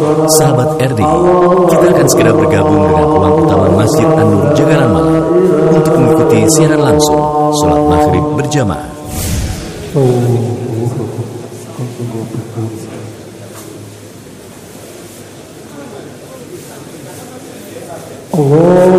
Sahabat RDI, kita akan segera bergabung dengan ruang utama Masjid An-Nur Jagalan Malang untuk mengikuti siaran langsung sholat maghrib berjamaah. Allah